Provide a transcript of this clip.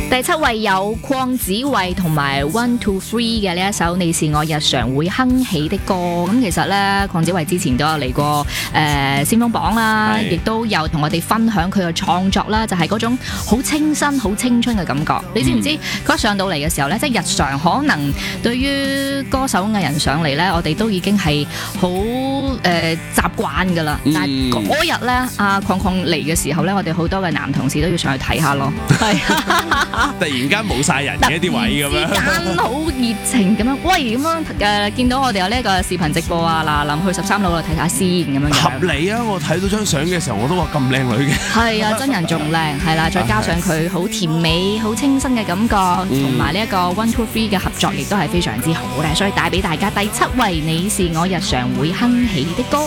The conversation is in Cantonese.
第7位有鄺子慧同埋 One Two Three 嘅呢一首你是我日常會哼起的歌。咁其實咧，鄺子慧之前都有嚟過先鋒榜啦，亦都有同我哋分享佢嘅創作啦，就係嗰種好清新、好青春嘅感覺。你知唔知佢一上到嚟嘅時候咧，即係日常可能對於歌手藝人上嚟咧，我哋都已經係好習慣㗎啦。但係嗰日咧，阿鄺嚟嘅時候咧，我哋好多嘅男同事都要上去睇下咯。係突然間冇晒人嘅一啲位咁樣， 間好熱情咁樣，喂咁樣見到我哋有呢個視頻直播啊，嗱，臨去13樓度睇下先咁樣。 合理啊！我睇到張相嘅時候，我都話咁靚女嘅。 係啊，真人仲靚，係啦，再加上佢好甜美、好清新嘅感覺，同埋呢一個 One Two Three 嘅合作，亦都係非常之好嘅，所以帶俾大家第7位，你是我日常會哼起的歌。